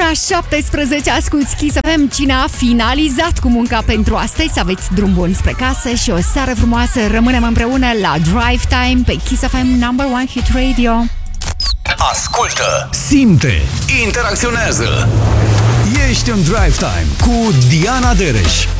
1:17, asculti Kiss FM. Cine a finalizat cu munca pentru astăzi, aveți drum bun spre casă și o seară frumoasă. Rămânem împreună la Drive Time pe Kiss FM number 1 hit radio. Ascultă, simte, interacționează. Ești în Drive Time cu Diana Dereș.